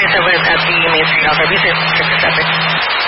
7 at the Main Street Alpha. Be safe. 6 to 7.